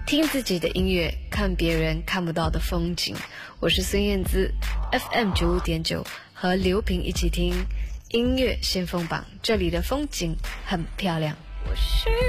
听自己的音乐，看别人看不到的风景。我是孙燕姿 ，FM95.9，和刘平一起听音乐先锋榜，这里的风景很漂亮。